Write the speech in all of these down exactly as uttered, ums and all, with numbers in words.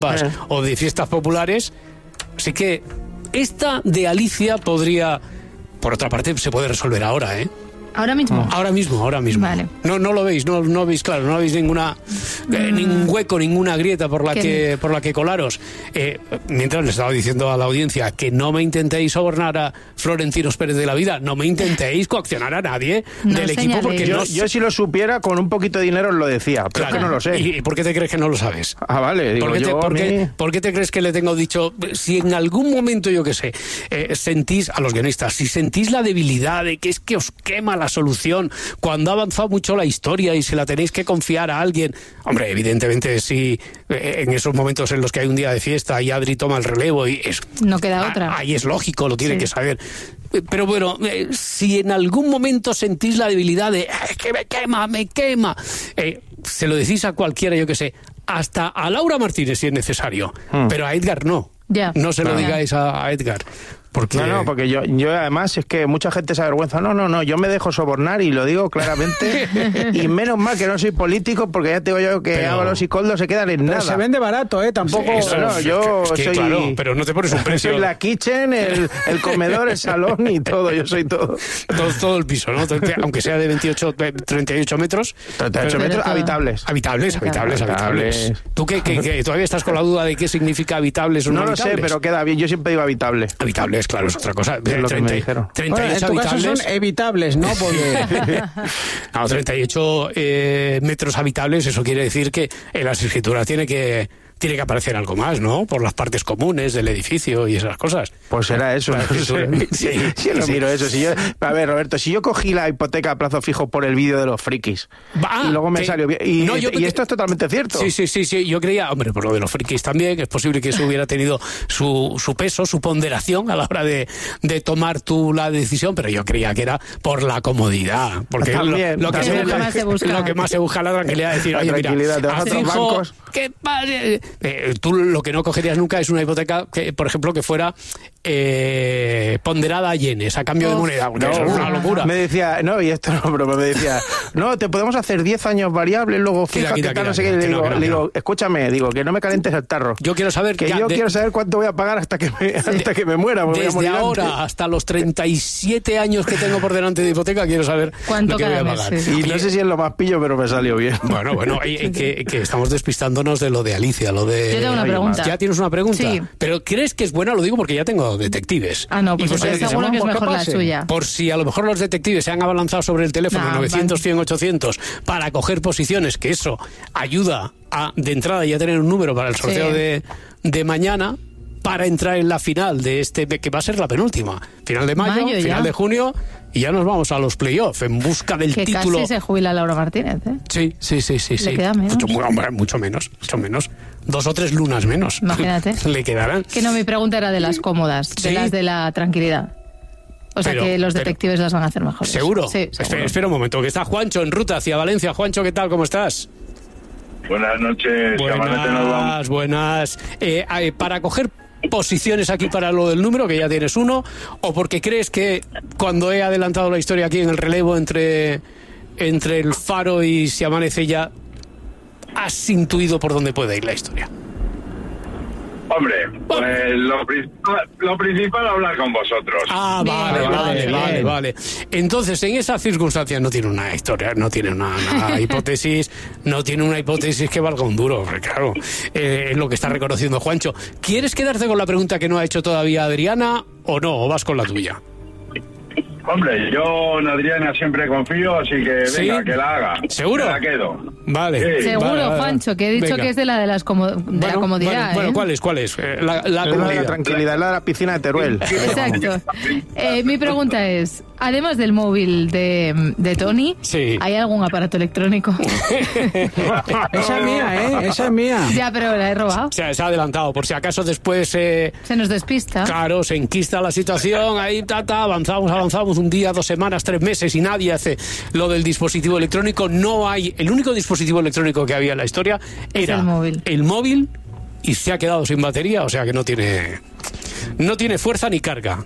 eh. o de fiestas populares. Así que esta de Alicia podría, por otra parte, se puede resolver ahora, ¿eh? ¿Ahora mismo? Ahora mismo, ahora mismo. Vale. No, no lo veis, no, no veis claro, no veis ninguna eh, mm. ningún hueco, ninguna grieta por la ¿Qué? que por la que colaros. Eh, mientras le estaba diciendo a la audiencia que no me intentéis sobornar a Florentinos Pérez de la Vida, no me intentéis coaccionar a nadie no del equipo, porque yo, no. Yo si lo supiera, con un poquito de dinero os lo decía, pero Claro. es que no lo sé. ¿Y, y por qué te crees que no lo sabes? Ah, vale, digo ¿Por qué, te, yo, por, qué, mí... por qué te crees que le tengo dicho? Si en algún momento, yo qué sé, eh, sentís, a los guionistas, si sentís la debilidad de que es que os quema la solución cuando ha avanzado mucho la historia y se la tenéis que confiar a alguien, hombre, evidentemente si eh, en esos momentos en los que hay un día de fiesta y Adri toma el relevo y es, no queda otra. Ahí es lógico, lo tiene sí. que saber. Pero bueno, eh, si en algún momento sentís la debilidad de es que me quema, me quema, eh, se lo decís a cualquiera, yo que sé, hasta a Laura Martínez si es necesario, hmm. pero a Edgar no. Ya. No se lo no. digáis a, a Edgar. Porque... No, no, porque yo, yo además es que mucha gente se avergüenza. No, no, no, yo me dejo sobornar y lo digo claramente. Y menos mal que no soy político, porque ya te digo yo que pero... Ábalos y Koldo se quedan en pero nada. se vende barato, ¿eh? Tampoco... Eso, no, yo es que, soy... Claro, pero no te pones un precio. Soy la kitchen, el, el comedor, el salón y todo, yo soy todo. Todo, todo el piso, ¿no? Aunque sea de veintiocho, treinta y ocho metros. treinta y ocho metros todo. habitables. Habitables, habitables, habitables. habitables. ¿Tú qué, qué, qué, todavía estás con la duda de qué significa habitables o no, no lo habitables? sé, pero queda bien. Yo siempre digo habitable. Habitables, claro, es otra cosa. Es lo que me dijeron. treinta y ocho bueno, en tu caso habitables. son evitables, ¿no? Porque... no, treinta y ocho eh, metros habitables, eso quiere decir que en las escrituras tiene que tiene que aparecer algo más, ¿no? Por las partes comunes del edificio y esas cosas. Pues será eso. Claro, no sé. sí, sí, yo no sí. miro eso. Si yo, a ver, Roberto, si yo cogí la hipoteca a plazo fijo por el vídeo de los frikis ah, y luego me que, salió bien. Y, no, yo, y esto es totalmente cierto. Sí, sí, sí, sí. Yo creía, hombre, por lo de los frikis también, es posible que eso hubiera tenido su, su peso, su ponderación a la hora de, de tomar tú la decisión, pero yo creía que era por la comodidad. Porque también, lo, lo, que también. se busca, Lo que más se busca. lo que más se busca es la tranquilidad de decir, La oye, mira, tranquilidad, te vas a otros hijo, bancos. ¿qué padre? Eh, tú lo que no cogerías nunca es una hipoteca que, por ejemplo, que fuera eh, ponderada a yenes a cambio oh, de moneda. No, eso es una locura. Me decía, no, y esto no, pero me decía, no, te podemos hacer diez años variables, luego fija que tal, no sé qué. Le digo, le digo, escúchame, digo, que no me calentes el tarro. Yo quiero saber que yo de... quiero saber cuánto voy a pagar hasta que me, sí. hasta que me muera. Desde voy a ahora antes. hasta los treinta y siete años que tengo por delante de hipoteca, quiero saber ¿cuánto lo que voy a mes, pagar. Sí. Y no sé si es lo más pillo, pero me salió bien. Bueno, bueno, y, que, que estamos despistándonos de lo de Alicia, lo de... Yo tengo una pregunta. ¿Ya tienes una pregunta? Sí. ¿Pero crees que es buena? Lo digo porque ya tengo detectives. Ah, no, pues estoy seguro que es mejor la suya. Por si a lo mejor los detectives se han abalanzado sobre el teléfono no, novecientos, cien, ochocientos para coger posiciones, que eso ayuda a, de entrada ya tener un número para el sorteo sí. de, de mañana, para entrar en la final de este, que va a ser la penúltima. Final de mayo, mayo final de junio, y ya nos vamos a los playoffs en busca del que título. Casi se jubila Laura Martínez, ¿eh? Sí, sí, sí, sí. Le sí. queda menos. Mucho, mucho menos, mucho menos. Dos o tres lunas menos. Imagínate. Le quedarán. Que no, mi pregunta era de las cómodas, de ¿sí? las de la tranquilidad. O sea pero, que los detectives pero, las van a hacer mejor. ¿Seguro? Sí, seguro. Espera, espera un momento, que está Juancho en ruta hacia Valencia. Juancho, ¿qué tal? ¿Cómo estás? Buenas noches. Buenas, buenas. Eh, eh, para coger posiciones aquí para lo del número, que ya tienes uno, o porque crees que cuando he adelantado la historia aquí en el relevo entre, entre el Faro y Si Amanece Ya, has intuido por dónde puede ir la historia. Hombre, pues lo principal, lo principal hablar con vosotros. Ah, vale, bien, vale, bien. vale, vale. Entonces, en esas circunstancias no tiene una historia, no tiene una, una hipótesis, no tiene una hipótesis que valga un duro, claro, eh, es lo que está reconociendo Juancho. ¿Quieres quedarte con la pregunta que no ha hecho todavía Adriana o no, o vas con la tuya? Hombre, yo en Adriana siempre confío, así que ¿sí? venga, que la haga. ¿Seguro? Me la quedo. Vale. Sí. Seguro, vale, vale. Juancho, que he dicho venga. que es de la de las como, de bueno, la comodidad. Bueno, ¿eh? bueno, ¿cuál es? ¿Cuál es? Eh, la, la, la, la tranquilidad, la de la piscina de Teruel. Exacto. Eh, mi pregunta es, además del móvil de, de Tony, sí. ¿hay algún aparato electrónico? Esa es mía, ¿eh? Esa es mía. Ya, pero la he robado. O sea, se ha adelantado, por si acaso después... Eh, se nos despista. Claro, se enquista la situación, ahí, ta, ta, avanzamos, avanzamos un día, dos semanas, tres meses y nadie hace lo del dispositivo electrónico. No hay... El único dispositivo electrónico que había en la historia era es el móvil. el móvil y se ha quedado sin batería, o sea que no tiene... No tiene fuerza ni carga.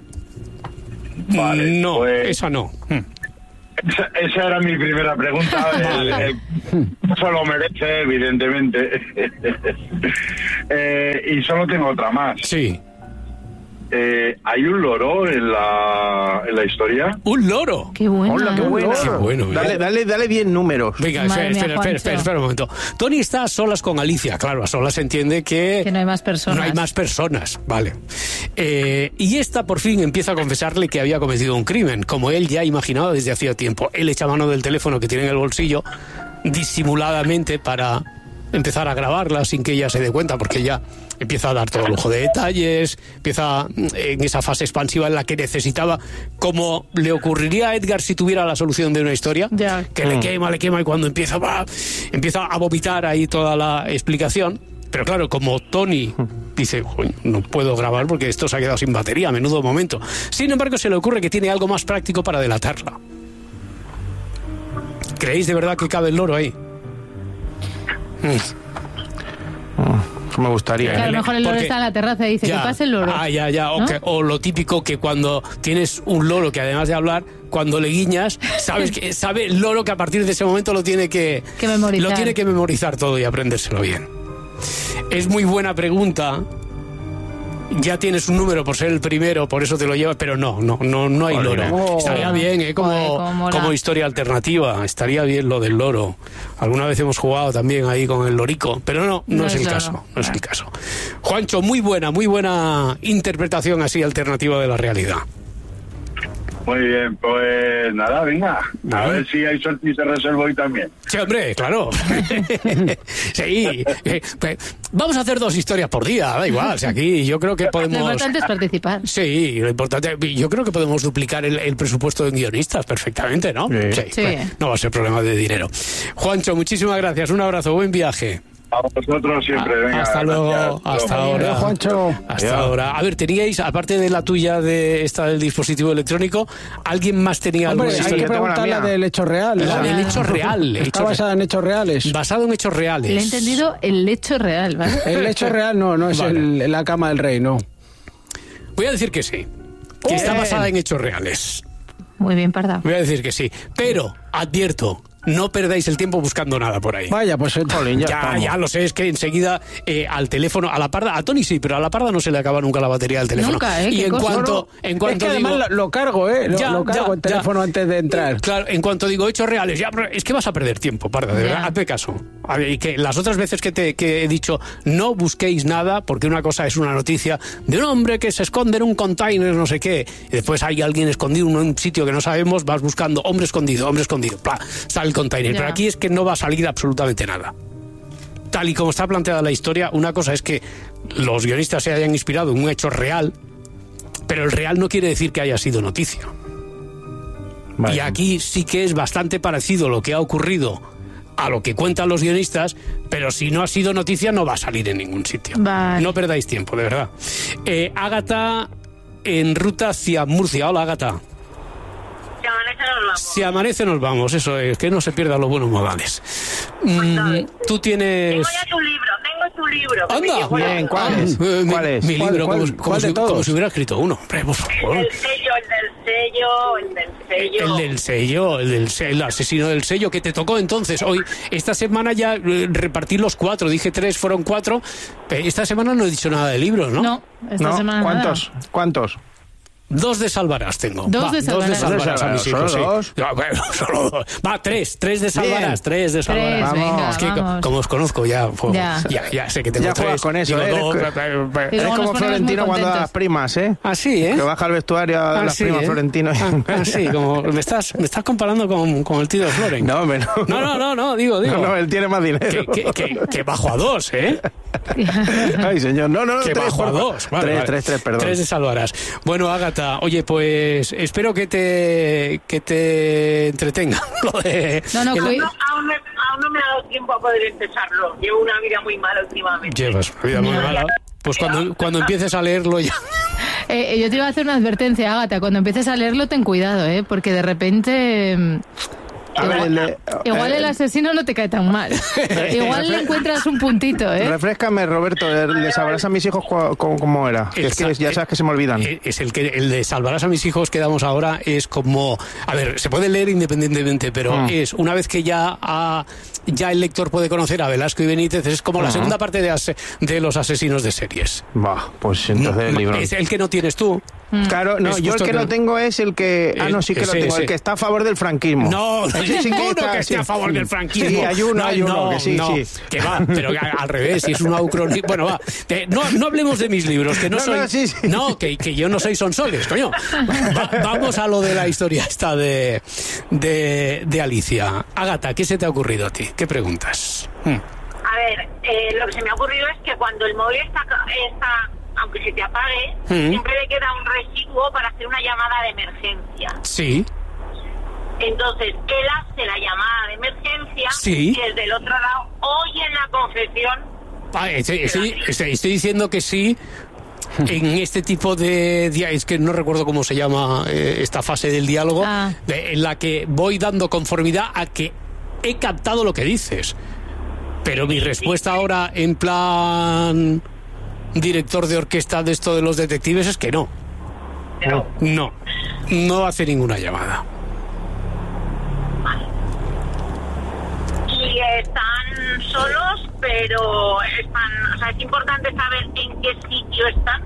Vale, no, pues... esa no. Esa, esa era mi primera pregunta. el, el, eso lo merece, evidentemente. Eh, y solo tengo otra más. Sí. Eh, ¿Hay un loro en la, en la historia? ¿Un loro? Qué bueno. Hola, qué bueno. Qué bueno, Dale, ¿eh? dale, dale bien números. Venga, Madre espera, mía, espera, espera, espera, Juancho. espera un momento. Tony está a solas con Alicia, claro, a solas entiende que... Que no hay más personas. No hay más personas, vale. Eh, y esta por fin empieza a confesarle que había cometido un crimen, como él ya imaginaba desde hacía tiempo. Él echa mano del teléfono que tiene en el bolsillo, disimuladamente, para empezar a grabarla sin que ella se dé cuenta, porque ella empieza a dar todo lujo de detalles, empieza en esa fase expansiva en la que necesitaba, como le ocurriría a Edgar si tuviera la solución de una historia, Ya. que le quema, le quema, y cuando empieza, va, empieza a vomitar ahí toda la explicación. Pero claro, como Tony dice, no puedo grabar porque esto se ha quedado sin batería, a menudo momento. Sin embargo, se le ocurre que tiene algo más práctico para delatarla. ¿Creéis de verdad que cabe el loro ahí? Mm, me gustaría. Que a ¿eh? lo mejor el loro Porque- está en la terraza y dice Ya. que pase el loro. Ah, ya, ya. O, ¿No? que- o lo típico que cuando tienes un loro que además de hablar, cuando le guiñas, sabes que sabe el loro que a partir de ese momento lo tiene que, Que memorizar. lo tiene que memorizar todo y aprendérselo bien. Es muy buena pregunta. Ya tienes un número por ser el primero, por eso te lo llevas, pero no, no, no, no hay Joder. loro. Oh. Estaría bien, ¿eh? Como, Joder, cómo mola. como historia alternativa, estaría bien lo del loro. Alguna vez hemos jugado también ahí con el lorico, pero no, no, No es es el loro. caso, no es el caso. Juancho, muy buena, muy buena interpretación así alternativa de la realidad. Muy bien, pues nada, venga. A Vale. ver si hay suerte y se resuelve hoy también. Sí, hombre, claro. Sí. Eh, pues, vamos a hacer dos historias por día, da igual. O sea, aquí yo creo que Lo podemos... importante es participar. Sí, lo importante, yo creo que podemos duplicar el, el presupuesto de guionistas perfectamente, ¿no? Sí. Sí. pues, no va a ser problema de dinero. Juancho, muchísimas gracias, un abrazo, buen viaje. A vosotros siempre, venga. Hasta luego, gracias. hasta Adiós. ahora. Juancho. Hasta Adiós. ahora. A ver, teníais, aparte de la tuya de esta del dispositivo electrónico, ¿alguien más tenía Hombre, alguna hay que yo historia? tengo la preguntar la mía. del hecho real. La del hecho real. Está hecho basada en hechos reales. Basado en hechos reales. Le he entendido el hecho real, ¿vale? El hecho real no, no es Vale. el- la cama del rey, no. Voy a decir que sí. Que está basada en hechos reales. Muy bien, Parda. Voy a decir que sí. Pero, advierto, no perdáis el tiempo buscando nada por ahí. Vaya, pues Jolín, ya Ya, estamos. ya lo sé, es que enseguida eh, al teléfono, a la parda, a Tony sí, pero a la parda no se le acaba nunca la batería del teléfono. Nunca, ¿eh? Y Qué en cosa. cuanto, en es cuanto que además digo, lo, lo cargo, ¿eh? Lo, Ya, lo cargo ya, el teléfono ya. antes de entrar. Claro, en cuanto digo hechos reales, ya, pero es que vas a perder tiempo, parda, de Ya. verdad, hazme caso. A ver, y que las otras veces que, te, que he dicho, no busquéis nada, porque una cosa es una noticia de un hombre que se esconde en un container, no sé qué, y después hay alguien escondido en un sitio que no sabemos, vas buscando hombre escondido, hombre escondido, ¡pla! Sale el container. Ya. Pero aquí es que no va a salir absolutamente nada. Tal y como está planteada la historia, una cosa es que los guionistas se hayan inspirado en un hecho real, pero el real no quiere decir que haya sido noticia. Vale. Y aquí sí que es bastante parecido lo que ha ocurrido a lo que cuentan los guionistas, pero si no ha sido noticia no va a salir en ningún sitio. Vale. No perdáis tiempo, de verdad. Eh, Ágata en ruta hacia Murcia. Hola, Ágata. Si amanece nos vamos. Si amanece nos vamos, eso es, que no se pierdan los buenos modales. Mm, tú tienes... Tengo ya tu libro, tengo tu libro. que me ¡Anda! llegó Bien, el- ¿cuál es? Eh, mi- ¿Cuál es? Mi ¿Cuál, libro, cuál, como, como cuál de si, todos? como si hubiera escrito uno. Hombre, por El favor. del sello, el del sello, el del sello. El del sello, el del sello, el asesino del sello que te tocó entonces. Hoy, esta semana ya eh, repartí los cuatro, dije tres, fueron cuatro. Eh, Esta semana no he dicho nada de libros, ¿no? No, esta ¿No? semana ¿Cuántos? nada. ¿Dos? Dos de Salvarás tengo. Dos Va, de Salvarás. Dos de Salvarás a mis ¿Solo hijos, sí. dos? Ya, bueno, solo dos. Va, tres, tres de Salvarás, tres de Salvarás. Tres, venga, es que co- vamos. como os conozco ya, pues, Ya. ya, ya sé que tengo Ya tres. juegas con eso, digo ¿eh? dos, Eres- eh, eh, Y Es luego nos como ponemos Florentino muy cuando da contentos. las primas, ¿eh? Así, ¿eh? Que baja al vestuario a las Así, primas ¿eh? Florentino. Ah, así, como me estás, me estás comparando con, con el tío de Floren. No, hombre, no. No, no, no, no, digo, digo. No, no, él tiene más que, dinero. que, que, que bajo a dos, ¿eh? Ay, señor. No, no, no. Que tres, bajo a por- dos. Vale, tres, vale. tres, tres, perdón. Tres de Salvarás. Bueno, Ágata, oye, pues espero que te que te entretenga. Lo de, No, no, el- fui- No, aún, me, aún no me ha dado tiempo a poder empezarlo. Llevo una vida muy mala últimamente. Llevas una vida muy mala. Pues cuando, cuando empieces a leerlo ya. Eh, yo te iba a hacer una advertencia, Ágata. Cuando empieces a leerlo, ten cuidado, ¿eh? Porque de repente... mm, A ver, igual, el- igual eh, el asesino no te cae tan mal. Igual le encuentras un puntito, ¿eh? Refréscame, Roberto, de- le sabrás a mis hijos cua- cómo, cómo era. Que es que ya sabes que se me olvidan. Eh, Es el que el de Salvarás a mis hijos que damos ahora es como, a ver, se puede leer independientemente, pero Mm. es una vez que ya ha ya el lector puede conocer a Velasco y Benítez, es como uh-huh. la segunda parte de, ase- de los asesinos de series. Bah, pues entonces no, el libro... Es el que no tienes tú. Claro, no, es yo el que, que no tengo es el que... Ah, no, sí que ese, lo tengo, ese. El que está a favor del franquismo. No, no hay sí ninguno que, está, que esté sí. a favor del franquismo. Sí, hay uno, no, hay uno, no, que sí, no, sí. Que va, pero al revés, si es un ucronismo... Bueno, va, eh, no, no hablemos de mis libros, que no, no soy... No, sí, sí. no que, que yo no soy Sonsoles, coño. Va, vamos a lo de la historia esta de, de, de Alicia. Ágata, ¿qué se te ha ocurrido a ti? ¿Qué preguntas? Hmm. A ver, eh, lo que se me ha ocurrido es que cuando el móvil está... está aunque se te apague, mm. siempre le queda un residuo para hacer una llamada de emergencia. Sí. Entonces, él hace la llamada de emergencia sí. y desde el otro lado oye la confesión. Ah, estoy, estoy, estoy, estoy diciendo que sí. En este tipo de... Es que no recuerdo cómo se llama eh, esta fase del diálogo, ah. de, en la que voy dando conformidad a que he captado lo que dices. Pero mi respuesta ahora, en plan... director de orquesta de esto de los detectives, es que no. No. No. No hace ninguna llamada. Vale. Y están solos, pero están... O sea, es importante saber en qué sitio están.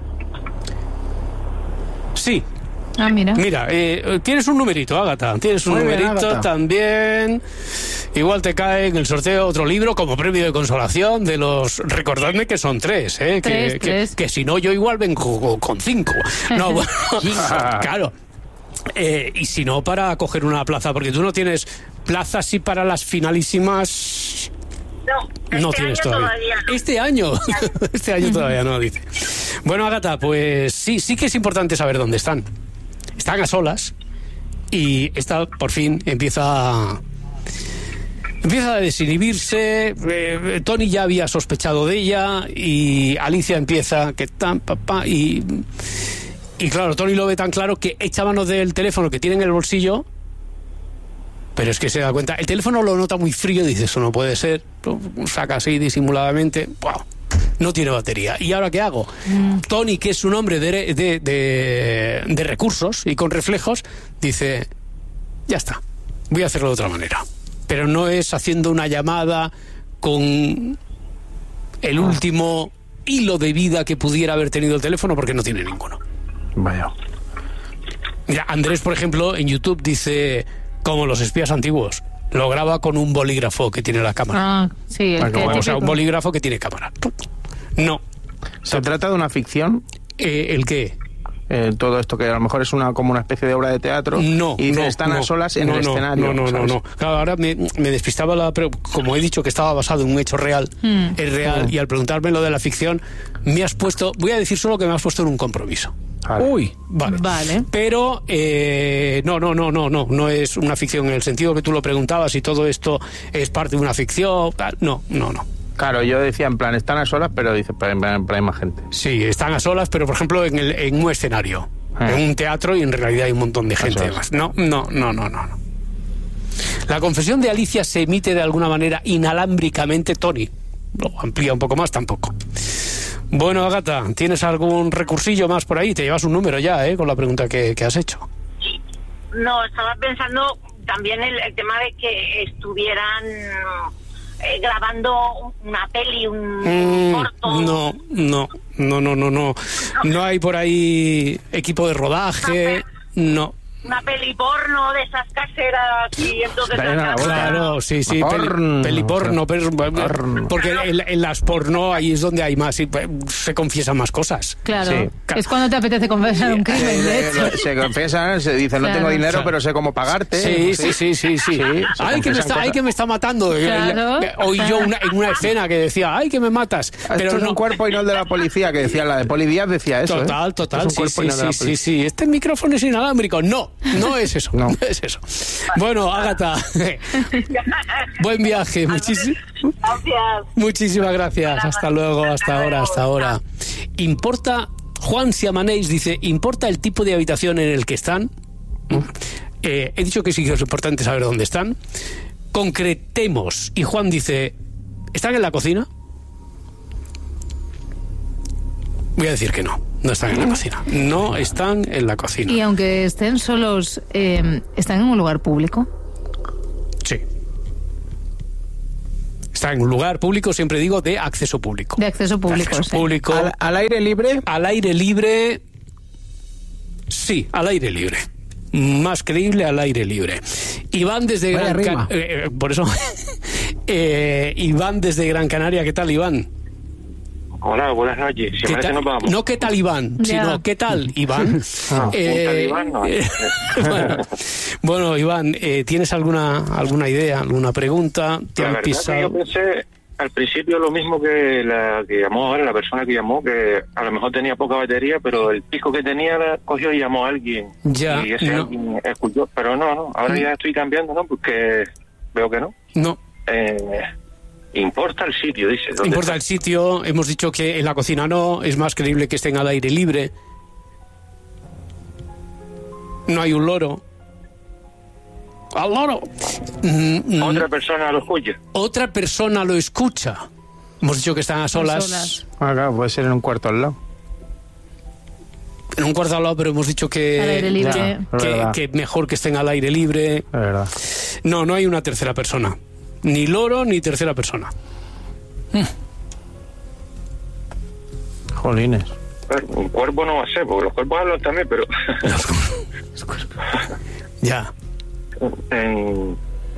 Sí. Ah, mira. Mira, eh, tienes un numerito, Ágata. Tienes un Muy numerito bien, Ágata. También. Igual te cae en el sorteo otro libro como premio de consolación de los... Recordadme que son tres, ¿eh? Tres, que, tres. Que, que si no, yo igual vengo con cinco. No, bueno, claro. Eh, y si no, para coger una plaza, porque tú no tienes plazas sí para las finalísimas... No, este no tienes año todavía. todavía no. Este año, este año todavía no, dice. Bueno, Ágata, pues sí, sí que es importante saber dónde están. Están a solas y esta por fin empieza a, empieza a desinhibirse. Eh, Tony ya había sospechado de ella y Alicia empieza que tan papá y y claro, Tony lo ve tan claro que echa mano del teléfono que tiene en el bolsillo, pero es que se da cuenta, el teléfono lo nota muy frío, dice, eso no puede ser, lo saca así disimuladamente, wow, no tiene batería. ¿Y ahora qué hago? Mm. Tony, que es un hombre de, de, de, de recursos y con reflejos, dice, ya está, voy a hacerlo de otra manera. Pero no es haciendo una llamada con el último hilo de vida que pudiera haber tenido el teléfono, porque no tiene ninguno. Vaya. Mira, Andrés, por ejemplo, en YouTube dice, como los espías antiguos, lo graba con un bolígrafo que tiene la cámara. Ah, sí, el que o sea, un bolígrafo que tiene cámara. No. ¿Se trata de una ficción? Eh, ¿El qué? Eh, todo esto que a lo mejor es una como una especie de obra de teatro. No, y no, están no, a solas en no, el no, escenario. No, no, ¿sabes? no, no. Claro, ahora me, me despistaba la... Pero como he dicho que estaba basado en un hecho real, mm. es real, mm. y al preguntarme lo de la ficción, me has puesto... Voy a decir solo que me has puesto en un compromiso. Vale. Uy, vale. Vale. Pero eh, no, no, no, no, no, no es una ficción en el sentido que tú lo preguntabas y todo esto es parte de una ficción. No, no, no. Claro, yo decía en plan, están a solas, pero dice, pero hay más gente. Sí, están a solas, pero por ejemplo en, el, en un escenario, eh. en un teatro, y en realidad hay un montón de gente es. más. No, no, no, no, no. La confesión de Alicia se emite de alguna manera inalámbricamente. Tony lo amplía un poco más, tampoco. Bueno, Ágata, ¿tienes algún recursillo más por ahí? Te llevas un número ya, ¿eh? Con la pregunta que, que has hecho. No, estaba pensando también el, el tema de que estuvieran eh, grabando una peli, un mm, corto. No, no, no, no, no, no. No hay por ahí equipo de rodaje, no. Una peli porno de esas caseras y entonces la claro, sí, sí, peli, peli porno, pero, porque en, en las porno ahí es donde hay más, se confiesan más cosas. Claro, sí. Es cuando te apetece confesar un crimen, se, de hecho. Se confiesan, se dice, no claro. tengo dinero, pero sé cómo pagarte. Sí, sí, sí, sí, sí. sí. Ay, que me está, ay, que me está matando. Claro. Oí yo una, en una escena que decía, ay, que me matas. Pero Esto es no. un cuerpo y no el de la policía, que decía, la de Poli Díaz decía eso. Total, ¿eh? total, es un sí, sí, y no sí, sí, sí. Este micrófono es inalámbrico. No, no es eso. No. No es eso. Bueno, Ágata, buen viaje. Muchis- Gracias. Muchísimas gracias. Hasta luego, hasta ahora, hasta ahora. ¿Importa? Juan Siamaneix dice, ¿importa el tipo de habitación en el que están? Eh, he dicho que sí que es importante saber dónde están. Concretemos. Y Juan dice, ¿están en la cocina? Voy a decir que no. No están en la cocina. No están en la cocina. Y aunque estén solos, eh, ¿están en un lugar público? Sí. Está en un lugar público, siempre digo, de acceso público. De acceso público, de acceso sí. público. ¿Al, al aire libre? Al aire libre, sí, al aire libre. Más creíble al aire libre. Iván desde Vaya Gran rima. Canaria. Eh, por eso. eh, Iván desde Gran Canaria, ¿qué tal, Iván? Hola, buenas noches. Si ¿Qué parece tal? nos vamos. No, ¿qué tal, Iván? Ya. Sino, ¿qué tal, Iván? Ah, Eh, ¿un tal Iván? No. eh, bueno, bueno, Iván, eh, ¿tienes alguna alguna idea, alguna pregunta? ¿Te La han verdad que pisado? yo pensé al principio lo mismo que la que llamó ahora, la persona que llamó, que a lo mejor tenía poca batería, pero el pico que tenía la cogió y llamó a alguien. Ya, y ese no. alguien escuchó. Pero no, no, ahora ya estoy cambiando, ¿no? Porque veo que no. No. Eh, importa el sitio, dice. ¿dónde Importa está? el sitio, hemos dicho que en la cocina no, es más creíble que estén al aire libre. No hay un loro. ¡Al loro! Mm, mm, Otra persona lo escucha. Otra persona lo escucha. Hemos dicho que están a solas. solas. Ah, claro, puede ser en un cuarto al lado. En un cuarto al lado, pero hemos dicho que, Al aire libre. Ya. Es que, verdad. que mejor que estén al aire libre. Es verdad. No, no hay una tercera persona. Ni loro ni tercera persona. Jolines. Bueno, un cuervo no va a ser, porque los cuervos hablan también, pero... Ya. en...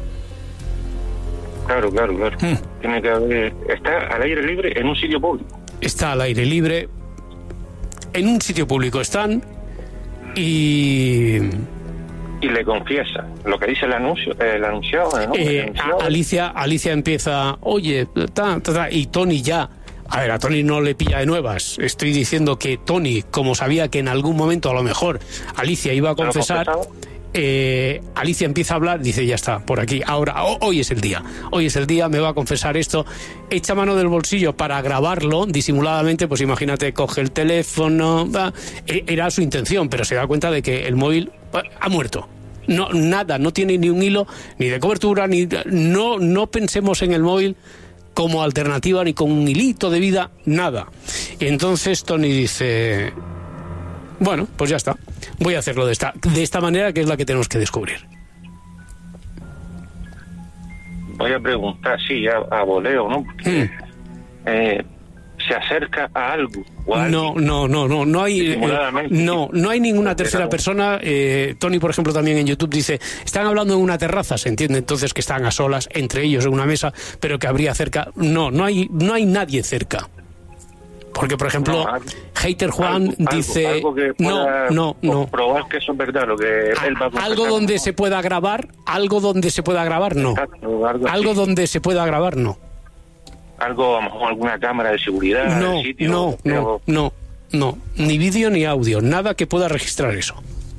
Claro, claro, claro. Hmm. Tiene que haber... Está al aire libre en un sitio público. Está al aire libre. En un sitio público están. Y... Y le confiesa lo que dice el anuncio, el anunciado, ¿no? El Eh, anunciado. a- Alicia, Alicia empieza, oye, ta, ta, ta, y Tony ya. A ver, a Tony no le pilla de nuevas. Estoy diciendo que Tony, como sabía que en algún momento a lo mejor Alicia iba a ¿Lo ha confesar, confesado? eh, Alicia empieza a hablar, dice, ya está, por aquí, ahora, ho- hoy es el día, hoy es el día, me va a confesar esto. Echa mano del bolsillo para grabarlo disimuladamente, pues imagínate, coge el teléfono, va, e- era su intención, pero se da cuenta de que el móvil va, ha muerto. No, nada, no tiene ni un hilo, ni de cobertura, ni no, no pensemos en el móvil como alternativa, ni con un hilito de vida, nada. Y entonces Tony dice, bueno, pues ya está, voy a hacerlo de esta, de esta manera, que es la que tenemos que descubrir. Voy a preguntar, sí, a, a voleo, ¿no? Porque, Mm. eh, se acerca a algo. O a No, alguien. no, no, no, no hay, eh, Disimuladamente. no, no hay ninguna tercera Pero- persona. Eh, Tony, por ejemplo, también en YouTube dice, están hablando en una terraza, se entiende entonces que están a solas entre ellos en una mesa, pero que habría cerca. No, no hay, no hay nadie cerca. Porque, por ejemplo, No, algo- Hater Juan Algo- algo- dice, algo que no, pueda no, no. comprobar que eso es verdad, lo que él va a Algo confesar. donde se pueda grabar, algo donde se pueda grabar, no. Exacto, algo así. Algo donde se pueda grabar, no. Algo, a lo mejor alguna cámara de seguridad No, del sitio. no, no, algo- no, no. Ni vídeo ni audio, nada que pueda registrar eso.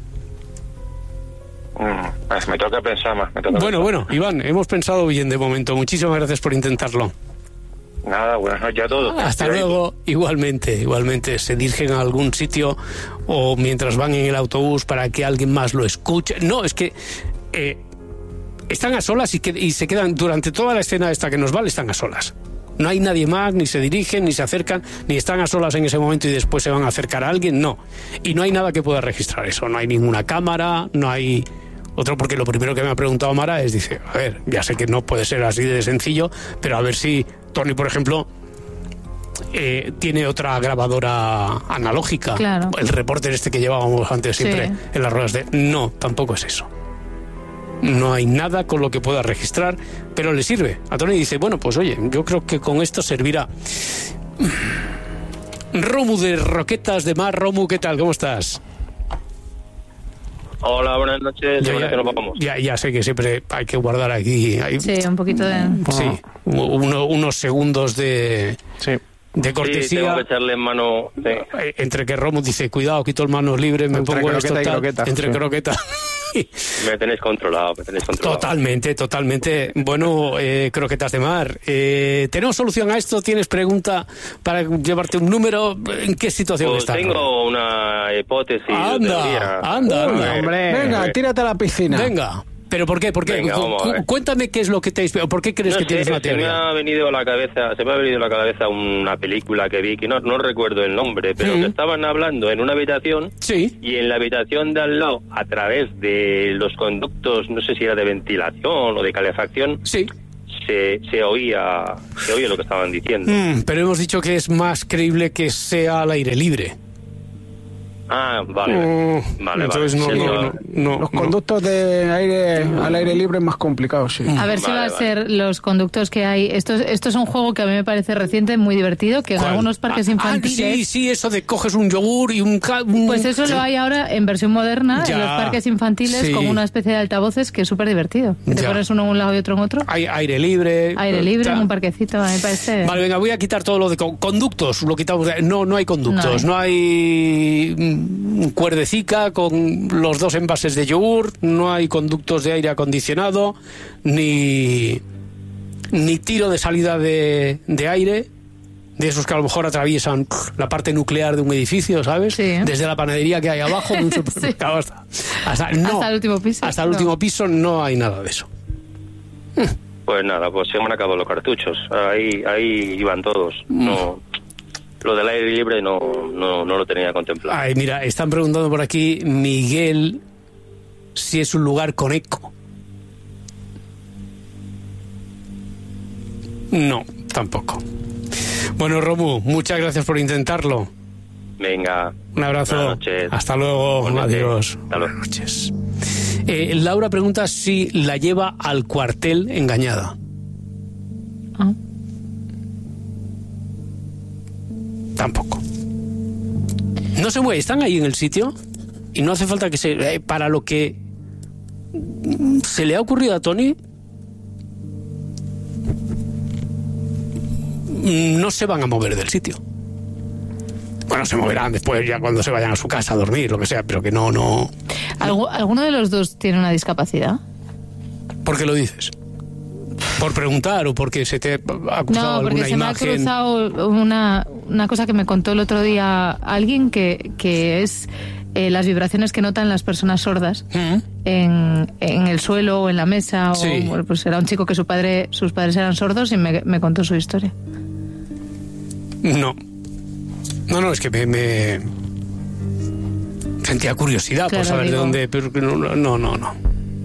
Mm, pues me toca pensar más. Me toca Bueno, pensar. bueno, Iván, hemos pensado bien de momento. Muchísimas gracias por intentarlo. Nada, buenas noches a todos. Hasta luego. Igualmente, igualmente. Se dirigen a algún sitio o mientras van en el autobús para que alguien más lo escuche. No, es que eh, están a solas y, que, y se quedan durante toda la escena esta que nos vale, están a solas. No hay nadie más, ni se dirigen, ni se acercan, ni están a solas en ese momento y después se van a acercar a alguien, no. Y no hay nada que pueda registrar eso. No hay ninguna cámara, no hay... Otro, porque lo primero que me ha preguntado Mara es, dice, a ver, ya sé que no puede ser así de sencillo, pero a ver si Tony, por ejemplo, eh, tiene otra grabadora analógica. Claro. El reporter este que llevábamos antes siempre Sí. en las ruedas de... No, tampoco es eso. No hay nada con lo que pueda registrar, pero le sirve. A Tony dice, bueno, pues oye, yo creo que con esto servirá. Romu de Roquetas de Mar. Romu, ¿qué tal? ¿Cómo estás? Hola, buenas noches. Ya, Bueno, ya, que nos vamos. ya, ya sé que siempre hay que guardar aquí... hay- Sí, un poquito de... sí, uno- unos segundos de, Sí. de Sí, tengo cortesía. que echarle en mano. Sí. Eh, Entre que Romu dice, cuidado, quito manos libres, me Entre pongo croqueta esto y tal, croqueta, entre sí. croqueta. Me tenéis controlado, me tenéis controlado. Totalmente, totalmente. Bueno, eh, Croquetas de Mar, eh, ¿tenemos solución a esto? ¿Tienes pregunta para llevarte un número? ¿En qué situación Pues estás? tengo una hipótesis. Anda, teoría. anda, Uy, anda. hombre. Venga, tírate a la piscina. Venga. ¿Pero por qué? ¿Por qué? Venga, Cu- vamos a cu- ver. Cuéntame qué es lo que te inspira. ¿Por qué crees No que sé, tienes una se me teoría? ha venido a la cabeza, se me ha venido a la cabeza una película que vi, que no, no recuerdo el nombre, pero Mm. que estaban hablando en una habitación Sí. y en la habitación de al lado, a través de los conductos, no sé si era de ventilación o de calefacción, Sí. se, se oía se oía lo que estaban diciendo. Mm, pero hemos dicho que es más creíble que sea al aire libre. Ah, vale. Mm, vale, entonces vale. no, no, no, no, Los no. conductos de aire al aire libre es más complicado, sí. A ver si Vale, va a vale. ser los conductos que hay. Esto, es- esto es un juego que a mí me parece reciente, muy divertido, que en ¿Cuál? algunos parques Ah, infantiles... Ah, sí, sí, eso de coges un yogur y un... ca- un- Pues eso lo hay ahora en versión moderna, Ya, en los parques infantiles, sí. con una especie de altavoces que es súper divertido. Que te Ya. pones uno en un lado y otro en otro. Hay aire libre. Aire libre, Ta- en un parquecito, a mí me parece... Vale, venga, voy a quitar todo lo de con- conductos, lo quitamos. de- No, no hay conductos, no hay, no hay mm, cuerdecica con los dos envases de yogur, no hay conductos de aire acondicionado, ni, ni tiro de salida de, de aire, de esos que a lo mejor atraviesan la parte nuclear de un edificio, ¿sabes? Sí. Desde la panadería que hay abajo, de un supermercado hasta, hasta, no, Hasta el último piso. Hasta el No. último piso no hay nada de eso. Pues nada, pues se me han acabado los cartuchos. Ahí ahí iban todos. No, lo del aire libre no, no, no lo tenía contemplado. Ay, mira, están preguntando por aquí, Miguel, si es un lugar con eco. No, tampoco. Bueno, Romu, muchas gracias por intentarlo. Venga. Un abrazo. Buenas noches. Hasta luego. Igualmente. Adiós. Hasta luego. Buenas noches. Eh, Laura pregunta si la lleva al cuartel engañada. Ah. Tampoco. No se mueve, están ahí en el sitio y no hace falta que se... eh, para lo que se le ha ocurrido a Tony, no se van a mover del sitio. Bueno, se moverán después ya cuando se vayan a su casa a dormir, lo que sea, pero que no, no... ¿Algu- ¿Alguno de los dos tiene una discapacidad? ¿Por qué lo dices? ¿Por preguntar o porque se te ha acusado No, porque alguna se me ha imagen? cruzado una, una cosa que me contó el otro día alguien que, que es eh, las vibraciones que notan las personas sordas ¿Mm? en, en el suelo o en la mesa. Sí. O, bueno, pues era un chico que su padre, sus padres eran sordos y me, me contó su historia. No. No, no, es que me... me... sentía curiosidad Claro, por saber digo. de dónde... Pero que no, no, no, no.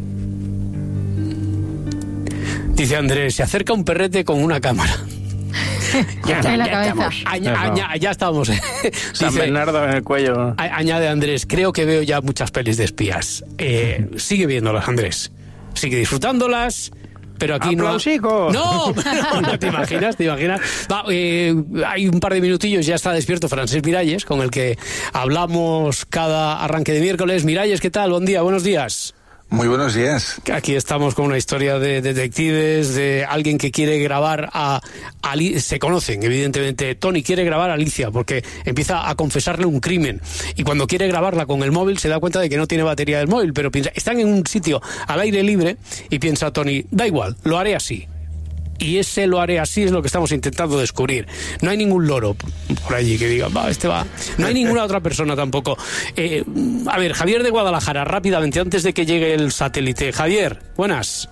Dice Andrés, se acerca un perrete con una cámara. En la cabeza. Aña- Eso. aña- ya estamos. ¿eh? San Dice, Bernardo en el cuello. a- añade Andrés, creo que veo ya muchas pelis de espías. Eh, sigue viéndolas, Andrés. Sigue disfrutándolas. Pero aquí no... ¡Aplausico! ¡No! ¿No te imaginas? ¿Te imaginas? Va, eh, hay un par de minutillos, ya está despierto Francesc Miralles, con el que hablamos cada arranque de miércoles. Miralles, ¿qué tal? Buen día, buenos días. Muy buenos días. Aquí estamos con una historia de detectives, de alguien que quiere grabar a Ali- se conocen, evidentemente. Tony quiere grabar a Alicia porque empieza a confesarle un crimen. Y cuando quiere grabarla con el móvil se da cuenta de que no tiene batería del móvil, pero piensa, están en un sitio al aire libre y piensa Tony, da igual, lo haré así. Y ese lo haré así es lo que estamos intentando descubrir. No hay ningún loro por allí que diga, va, este va. No hay ninguna otra persona tampoco. Eh, a ver, Javier de Guadalajara, rápidamente, antes de que llegue el satélite. Javier, buenas.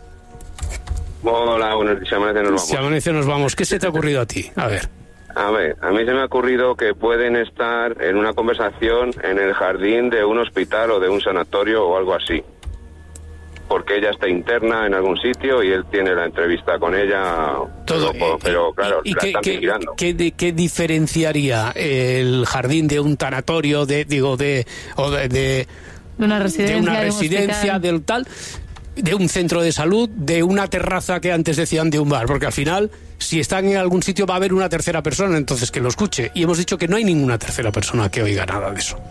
Hola, buenos días. Amanece, nos vamos. Si amanece nos vamos. ¿Qué se te ha ocurrido a ti? A ver. A ver, a mí se me ha ocurrido que pueden estar en una conversación en el jardín de un hospital o de un sanatorio o algo así. Porque ella está interna en algún sitio y él tiene la entrevista con ella. Todo, pero, pero, claro, ¿Y, y la qué, están qué- vigilando. qué di- qué diferenciaría el jardín de un tanatorio, de, digo, de, o de, de, De una residencia. de una de un residencia, hospital. del tal, de un centro de salud, de una terraza que antes decían de un bar? Porque al final, si están en algún sitio va a haber una tercera persona, entonces que lo escuche. Y hemos dicho que no hay ninguna tercera persona que oiga nada de eso.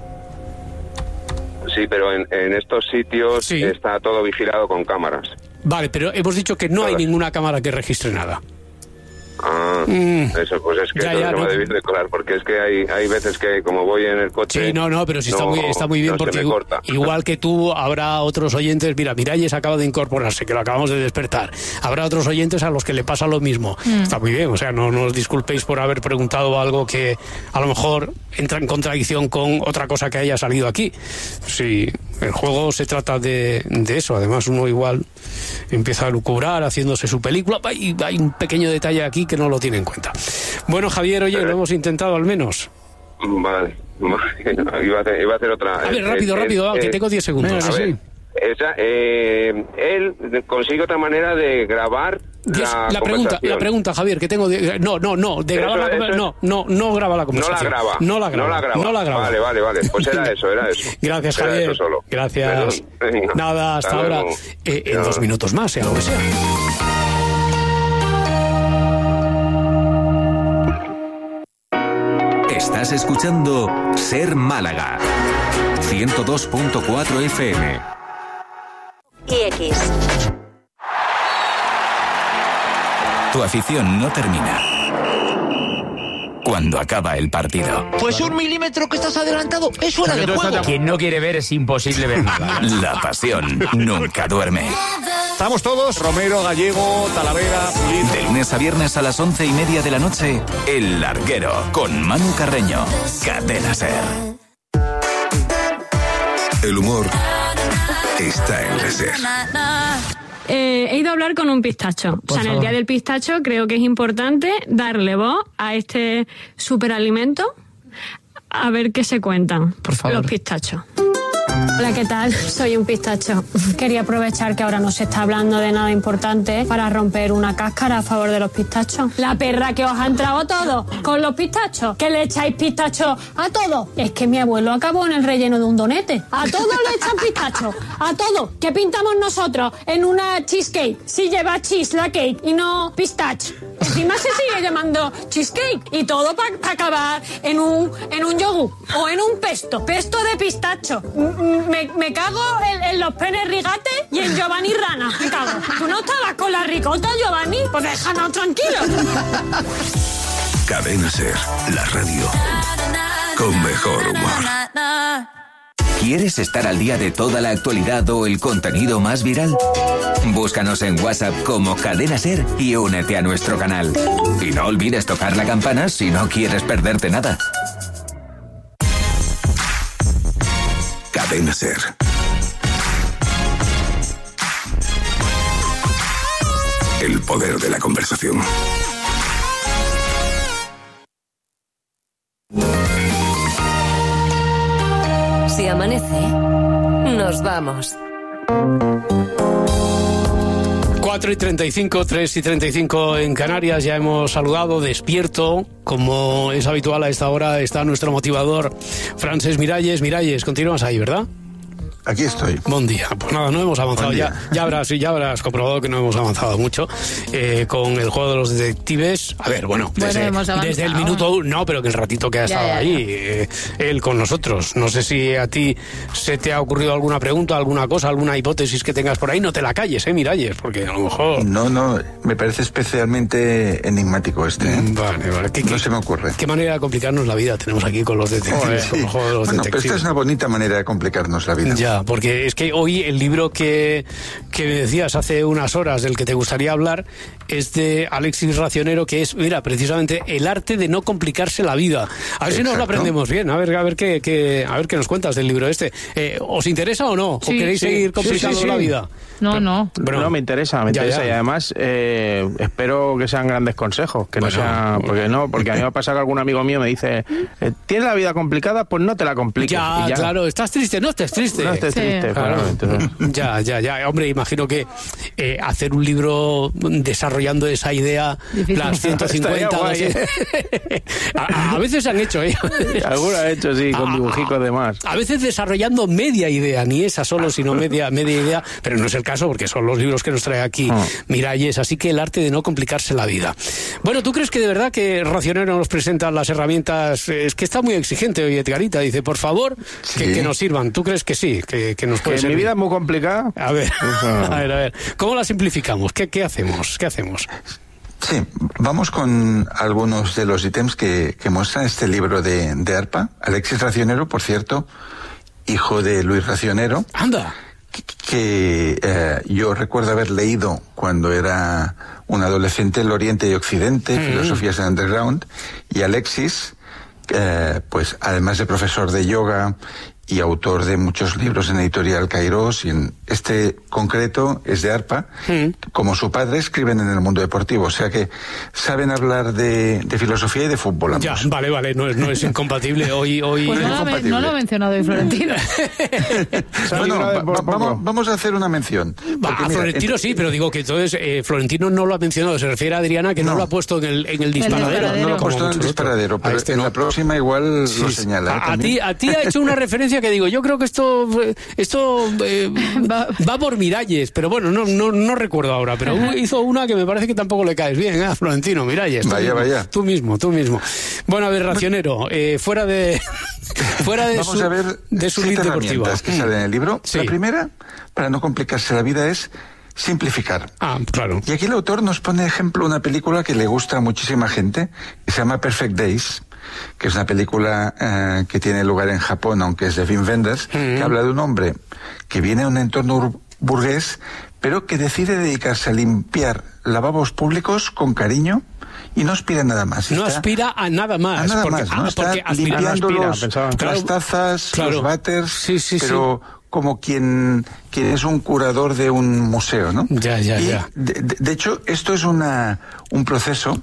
Sí, pero en, en estos sitios Sí. está todo vigilado con cámaras. Vale, pero hemos dicho que no hay Todas. ninguna cámara que registre nada. Ah, Mm. eso, pues es que Ya, eso ya, se me no. ha debido de colar, porque es que hay, hay veces que como voy en el coche... Sí, no, no, pero sí está, no- muy, está muy bien no se porque me igu- corta. igual que tú habrá otros oyentes, mira, Miralles acaba de incorporarse, que lo acabamos de despertar, habrá otros oyentes a los que le pasa lo mismo. Está muy bien, o sea, no, no os disculpéis por haber preguntado algo que a lo mejor entra en contradicción con otra cosa que haya salido aquí. Sí, el juego se trata de, de eso, además uno igual empieza a lucubrar haciéndose su película y hay un pequeño detalle aquí que no lo tiene en cuenta. Bueno, Javier, oye, lo hemos intentado al menos. Vale, iba a hacer, iba a hacer otra... A ver, Eh, rápido, eh, rápido, va, eh, que tengo diez segundos. Venga, A sí. ver, esa, eh, él consigue otra manera de grabar la, la pregunta, la pregunta, Javier, que tengo de, no, no, no, de grabar la conversación. No, no, no graba la conversación. No la graba. No la graba. No la graba. No la graba. Vale, vale, vale. Pues era eso, era eso. Gracias, era Javier. Eso solo. Gracias. Venga. Nada, hasta, hasta ahora. Eh, en dos minutos más, sea lo que sea. Estás escuchando Ser Málaga. ciento dos punto cuatro F M. Y X. Tu afición no termina cuando acaba el partido. Pues un milímetro que estás adelantado es fuera de juego. Quien no quiere ver es imposible ver nada. La pasión nunca duerme. Estamos todos, Romero, Gallego, Talavera, Pulido. De lunes a viernes a las once y media de la noche, El Larguero, con Manu Carreño. Cadena Ser. El humor está en la Ser. Eh, he ido a hablar con un pistacho. Por o sea, en el favor. Día del Pistacho creo que es importante darle voz a este superalimento, a ver qué se cuentan Por favor. los pistachos. Hola, ¿qué tal? Soy un pistacho. Quería aprovechar que ahora no se está hablando de nada importante para romper una cáscara a favor de los pistachos. La perra que os ha entrado a todos con los pistachos, que le echáis pistachos a todo. Es que mi abuelo acabó en el relleno de un donete. A todos le echan pistachos, a todo. ¿Qué pintamos nosotros en una cheesecake? Si lleva cheese la cake y no pistache. Encima se sigue llamando cheesecake y todo para pa acabar en un en un yogur o en un pesto, pesto de pistacho. Me, me cago en, en los penes rigates y en Giovanni Rana. Me cago. ¿Tú no estabas con la ricota, Giovanni? Pues déjanos tranquilos. Cadena Ser, la radio con mejor humor. ¿Quieres estar al día de toda la actualidad o el contenido más viral? Búscanos en WhatsApp como Cadena Ser y únete a nuestro canal. Y no olvides tocar la campana si no quieres perderte nada. Cadena Ser. El poder de la conversación. Si amanece, nos vamos. cuatro y treinta y cinco, tres y treinta y cinco en Canarias, ya hemos saludado, despierto, como es habitual a esta hora, está nuestro motivador, Francesc Miralles. Miralles, continúas ahí, ¿verdad? Aquí estoy. Buen día. Pues nada, no hemos avanzado. Ya, ya habrás, ya habrás comprobado que no hemos avanzado mucho eh, con el juego de los detectives. A ver, bueno, Bueno, desde, hemos avanzado. desde el minuto uno, no, pero que el ratito que ha Ya, estado ya, ahí, eh, él con nosotros. No sé si a ti se te ha ocurrido alguna pregunta, alguna cosa, alguna hipótesis que tengas por ahí. No te la calles, eh, Miralles, porque a lo mejor... No, no, me parece especialmente enigmático este. ¿eh? Vale, vale. ¿Qué, no qué, se me ocurre. Qué manera de complicarnos la vida tenemos aquí con los detectives, Sí. con el juego de los Bueno, pero detectives. esta es una bonita manera de complicarnos la vida. Ya, porque es que hoy el libro que, que me decías hace unas horas del que te gustaría hablar es de Alexis Racionero, que es, mira, precisamente el arte de no complicarse la vida. A ver si nos lo aprendemos bien, a ver, a ver qué, qué, a ver qué nos cuentas del libro este. Eh, ¿Os interesa o no? ¿O Sí, queréis sí, seguir complicando sí, sí, sí. la vida? No, no. Bueno, no, me interesa, me Ya, interesa ya. y además eh, espero que sean grandes consejos, que Bueno. no sean, porque no, porque a mí me ha pasado que algún amigo mío me dice, eh, ¿tienes la vida complicada? Pues no te la compliques. Ya, Y ya. claro, estás triste, no estés triste. No estés Sí. triste, Claro. claro. Entonces, Ya, ya, ya. Hombre, imagino que eh, hacer un libro desarrollando esa idea, Difícil. las ciento cincuenta... Estaría guay, doscientos a, a veces se han hecho, ¿eh? alguno ha hecho, sí, con Ah, dibujicos de más. A veces desarrollando media idea, ni esa solo, sino media, media idea, pero no es el caso porque son los libros que nos trae aquí Ah. Miralles, así que el arte de no complicarse la vida. Bueno, ¿tú crees que de verdad que Racionero nos presenta las herramientas? Es que está muy exigente hoy Edgarita, dice, por favor, que, Sí. que nos sirvan. ¿Tú crees que sí, que, que nos puede Que mi servir? vida es muy complicada. A ver, Ujú. a ver, a ver, ¿cómo la simplificamos? ¿Qué, qué hacemos? ¿Qué hacemos? Sí, vamos con algunos de los ítems que, que muestra este libro de, de ARPA. Alexis Racionero, por cierto, hijo de Luis Racionero. Anda. Que eh, yo recuerdo haber leído cuando era un adolescente El Oriente y Occidente, Mm. Filosofías del Underground, y Alexis, eh, pues además de profesor de yoga y autor de muchos libros en Editorial Cairós, y en este concreto es de ARPA. Mm. Como su padre, escriben en El Mundo Deportivo, o sea que saben hablar de, de filosofía y de fútbol ambos. Ya, vale, vale, no es, no es incompatible. Hoy, hoy... Pues no, no, lo, no lo ha mencionado hoy Florentino. Bueno, va, va, vamos, vamos a hacer una mención. Va, a mira, Florentino entre... sí, pero digo que entonces eh, Florentino no lo ha mencionado, se refiere a Adriana, que no, no lo ha puesto en el, en el disparadero. No, no lo ha puesto en el disparadero, pero este en no. la próxima igual sí, lo señala. A, a, ti, a ti ha hecho una referencia que digo, yo creo que esto esto eh, va, va por Miralles, pero bueno, no, no, no recuerdo ahora, pero hizo una que me parece que tampoco le caes bien, ¿eh? Florentino Miralles. Vaya, tú, vaya. Tú mismo, tú mismo. Bueno, a ver, racionero, eh, fuera de fuera de Vamos su, a ver de su siete deportiva. herramientas que mm. salen en el libro. Sí. La primera, para no complicarse la vida, es simplificar. Ah, claro. Y aquí el autor nos pone ejemplo una película que le gusta a muchísima gente, que se llama Perfect Days, que es una película eh, que tiene lugar en Japón, aunque es de Wim Wenders, mm-hmm. que habla de un hombre que viene de un entorno burgués, pero que decide dedicarse a limpiar lavabos públicos con cariño y no aspira a nada más. No Está aspira a nada más. A nada porque, más, ¿no? ah, Está limpiando aspira, los, claro, las tazas, claro. los váters, sí, sí, pero sí. como quien, quien es un curador de un museo, ¿no? Ya, ya, y ya. De, de, de hecho, esto es una un proceso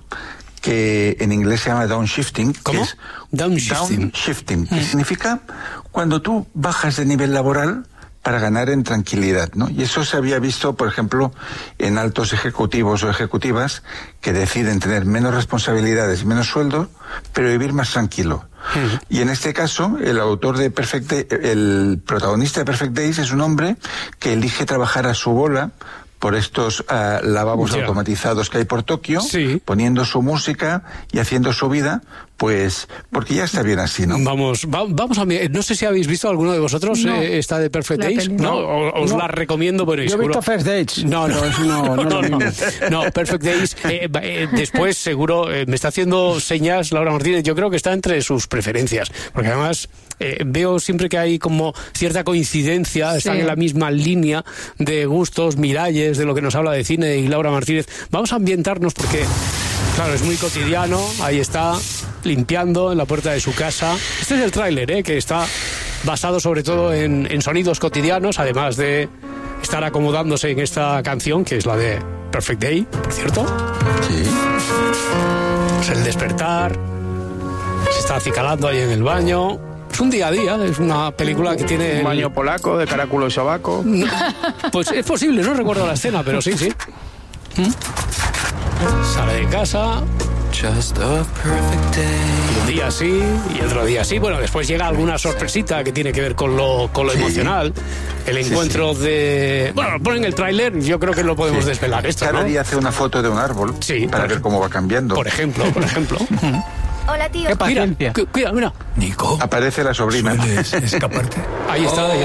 que en inglés se llama downshifting. ¿Cómo? Que es downshifting. Downshifting, que mm. significa cuando tú bajas de nivel laboral para ganar en tranquilidad, ¿no? Y eso se había visto, por ejemplo, en altos ejecutivos o ejecutivas que deciden tener menos responsabilidades y menos sueldo, pero vivir más tranquilo. Uh-huh. Y en este caso, el autor de Perfect Day, el protagonista de Perfect Days es un hombre que elige trabajar a su bola por estos uh, lavabos yeah. automatizados que hay por Tokio, sí. poniendo su música y haciendo su vida, pues, porque ya está bien así, ¿no? Vamos, va, vamos a no sé si habéis visto alguno de vosotros no. eh, esta de Perfect Days, ¿no? O, os no. la recomiendo, pero yo seguro... he visto First Dates. No, no, no, no, no, no, no, no Perfect Days. Eh, eh, después, seguro, eh, me está haciendo señas Laura Martínez, yo creo que está entre sus preferencias, porque además eh, veo siempre que hay como cierta coincidencia, sí. están en la misma línea de gustos, Miralles, de lo que nos habla de cine, y Laura Martínez. Vamos a ambientarnos porque, claro, es muy cotidiano. Ahí está, limpiando en la puerta de su casa. Este es el tráiler, ¿eh? Que está basado sobre todo en, en sonidos cotidianos, además de estar acomodándose en esta canción, que es la de Perfect Day, por cierto. Sí. Es el despertar, se está acicalando ahí en el baño. Es un día a día, es una película que tiene... Un baño el... polaco, de caráculo y sobaco. No, pues es posible, no recuerdo la escena, pero sí, sí. ¿Mm? Sale de casa... Just a perfect day. Un día sí y otro día sí. Bueno, después llega alguna sorpresita que tiene que ver con lo, con lo sí. emocional. El encuentro sí, sí. de... Bueno, ponen el tráiler, yo creo que lo podemos sí. desvelar esto, Cada ¿no? día hace una foto de un árbol sí, para ver cómo va cambiando. Por ejemplo, por ejemplo. Hola, tío. Qué paciencia. Mira, cuida, mira. Nico. Aparece la sobrina. ¿Sueles escaparte? Ahí está. Oh.